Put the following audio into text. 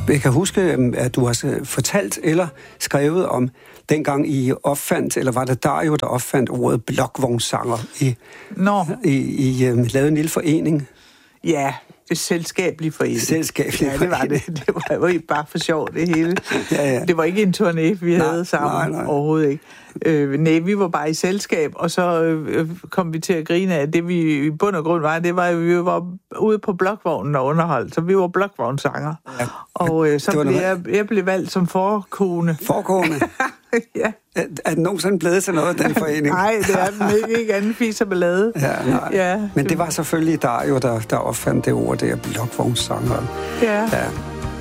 Jeg kan huske, at du har fortalt eller skrevet om dengang I opfandt, eller var det Dario, der opfandt ordet blokvognssanger i lavede en lille forening? Ja, det selskabelig forening. Selskabelig ja, det var det. Det var jo bare for sjov, det hele. Ja. Det var ikke en turné, vi havde sammen. Nej. Overhovedet ikke. Nej, vi var bare i selskab, og så kom vi til at grine af det, vi i bund og grund var. Det var, at vi var ude på blokvognen og underholdt, så vi var blokvognsanger. Ja. Og så jeg blev valgt som forkone. Forkone? Ja. Er den nogensinde blevet til noget, den forening? Nej, det er den ikke anden fis og ballade. Ja, men det var selvfølgelig Dario, der opfandt det ord, det er blokvognssangeren. Ja.